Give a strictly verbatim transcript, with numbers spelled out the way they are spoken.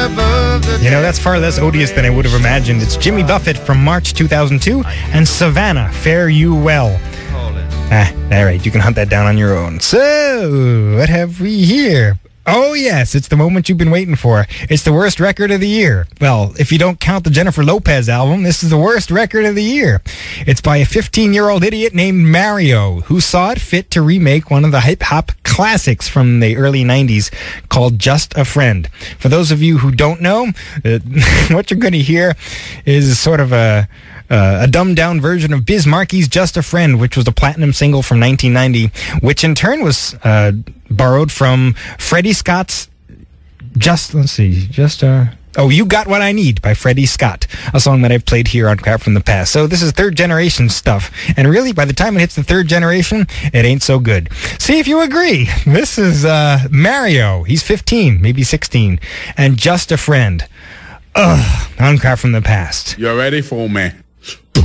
You know, that's far less odious than I would have imagined. It's Jimmy Buffett from March two thousand two and Savannah, Fare You Well. Ah, all right, you can hunt that down on your own. So, what have we here? Oh, yes, it's the moment you've been waiting for. It's the worst record of the year. Well, if you don't count the Jennifer Lopez album, this is the worst record of the year. It's by a fifteen-year-old idiot named Mario, who saw it fit to remake one of the hip-hop classics from the early nineties called Just a Friend. For those of you who don't know, uh, what you're going to hear is sort of a... Uh, a dumbed-down version of Biz Markie's Just a Friend, which was a platinum single from nineteen ninety, which in turn was uh, borrowed from Freddie Scott's Just, let's see, Just a... Oh, You Got What I Need by Freddie Scott, a song that I've played here on Crap from the Past. So this is third-generation stuff. And really, by the time it hits the third generation, it ain't so good. See if you agree. This is uh, Mario. He's fifteen, maybe sixteen, and Just a Friend. Ugh, on Crap from the Past. You ready for me?